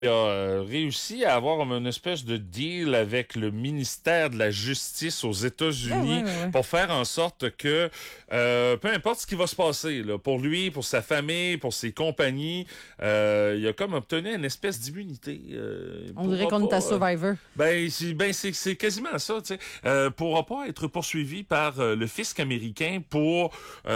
Il a réussi à avoir une espèce de deal avec le ministère de la Justice aux États-Unis pour faire en sorte que, peu importe ce qui va se passer, là, pour lui, pour sa famille, pour ses compagnies, il a comme obtenu une espèce d'immunité. On dirait qu'on est à Survivor. C'est quasiment ça, tu sais. Pourra pas être poursuivi par le fisc américain pour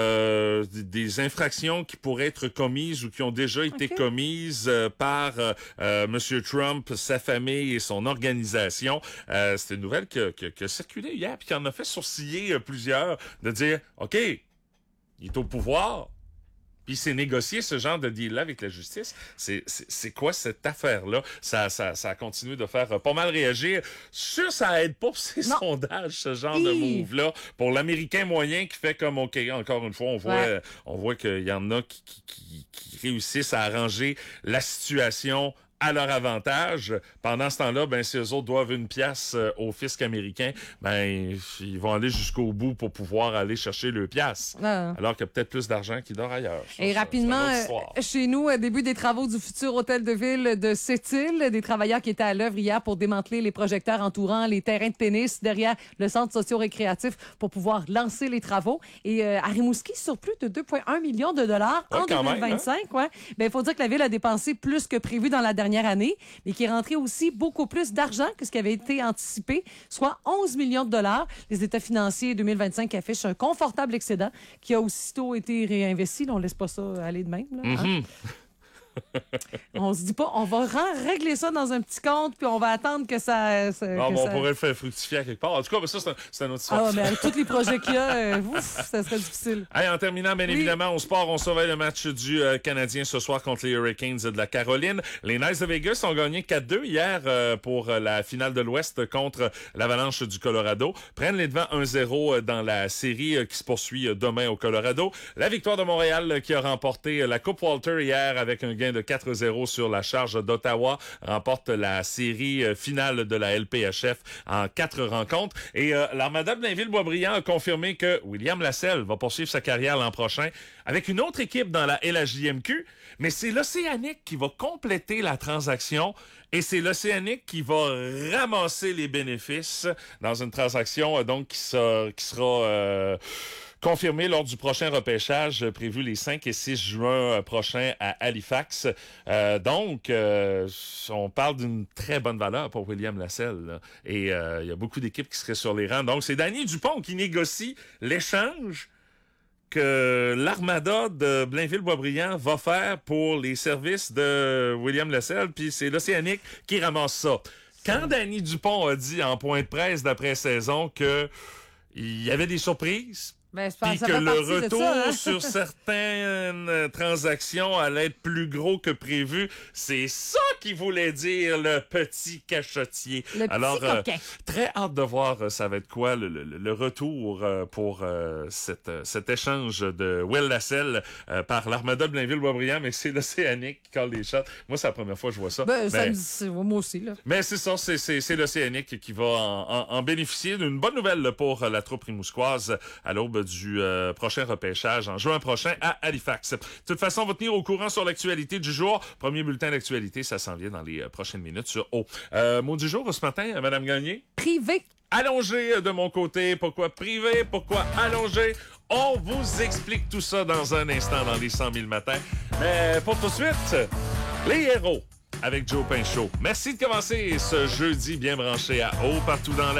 des infractions qui pourraient être commises ou qui ont déjà été commises par Monsieur Trump, sa famille et son organisation. C'était une nouvelle qui a circulé hier puis qui en a fait sourciller plusieurs de dire, OK, il est au pouvoir. Puis c'est négocier ce genre de deal-là avec la justice. C'est quoi cette affaire-là? Ça a continué de faire pas mal réagir. Sûr, ça aide pas pour ces sondages, ce genre de move-là. Pour l'Américain moyen qui fait comme, OK, encore une fois, on voit qu'il y en a qui réussissent à arranger la situation à leur avantage. Pendant ce temps-là, si eux autres doivent une pièce au fisc américain, ils vont aller jusqu'au bout pour pouvoir aller chercher le pièce. Alors qu'il y a peut-être plus d'argent qui dort ailleurs. Et rapidement, chez nous, début des travaux du futur hôtel de ville de Sept-Îles, des travailleurs qui étaient à l'œuvre hier pour démanteler les projecteurs entourant les terrains de tennis derrière le centre socio-récréatif pour pouvoir lancer les travaux. Et à Rimouski, sur plus de 2,1 millions de dollars en 2025. Il faut dire que la ville a dépensé plus que prévu dans la dernière année, mais qui est rentré aussi beaucoup plus d'argent que ce qui avait été anticipé, soit 11 millions de dollars. Les états financiers 2025 affichent un confortable excédent qui a aussitôt été réinvesti. Là, on laisse pas ça aller de même. Là, On se dit pas, on va régler ça dans un petit compte, puis on va attendre que ça... on pourrait le faire fructifier à quelque part. En tout cas, ça, c'est un autre histoire. Mais avec tous les projets qu'il y a, ça serait difficile. Hey, en terminant, bien évidemment, au sport, on surveille le match du Canadien ce soir contre les Hurricanes de la Caroline. Les Knights de Vegas ont gagné 4-2 hier pour la finale de l'Ouest contre l'Avalanche du Colorado. Prennent les devants 1-0 dans la série qui se poursuit demain au Colorado. La victoire de Montréal qui a remporté la Coupe Walter hier avec un gain de 4-0 sur la Charge d'Ottawa, remporte la série finale de la LPHF en 4 rencontres. Et l'Armada Blainville-Boisbriand a confirmé que William Lasselle va poursuivre sa carrière l'an prochain avec une autre équipe dans la LHJMQ, mais c'est l'Océanique qui va compléter la transaction et c'est l'Océanique qui va ramasser les bénéfices dans une transaction donc qui sera confirmé lors du prochain repêchage prévu les 5 et 6 juin prochains à Halifax. Donc, on parle d'une très bonne valeur pour William Lasselle. Là. Et il y a beaucoup d'équipes qui seraient sur les rangs. Donc, c'est Danny Dupont qui négocie l'échange que l'Armada de Blainville-Boisbriand va faire pour les services de William Lasselle. Puis c'est l'Océanique qui ramasse ça. Quand Danny Dupont a dit en point de presse d'après-saison que il y avait des surprises, puis que le retour sur certaines transactions allait être plus gros que prévu, c'est ça qu'il voulait dire, le petit cachotier. Alors, très hâte de voir ça va être quoi le retour pour cet échange de Will Lasselle par l'Armada de Blainville-Boisbriand, mais c'est l'Océanique qui colle les shots. Moi, c'est la première fois que je vois ça. Moi aussi. Là. Mais c'est ça, c'est l'Océanique qui va en bénéficier d'une bonne nouvelle pour la troupe rimouskoise à l'aube du prochain repêchage en juin prochain à Halifax. De toute façon, on va tenir au courant sur l'actualité du jour. Premier bulletin d'actualité, ça s'en vient dans les prochaines minutes sur O. Mot du jour ce matin, Madame Gagné? Privé. Allongé de mon côté. Pourquoi privé? Pourquoi allongé? On vous explique tout ça dans un instant dans les 100 000 matins. Mais pour tout de suite, les héros avec Joe Pinchot. Merci de commencer ce jeudi bien branché à O partout dans la